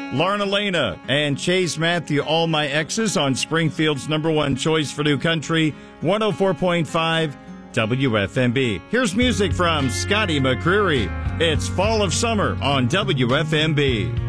Lorna Lena and Chase Matthew, All My Exes, on Springfield's #1 choice for new country, 104.5 WFMB. Here's music from Scotty McCreery. It's Fall of Summer on WFMB.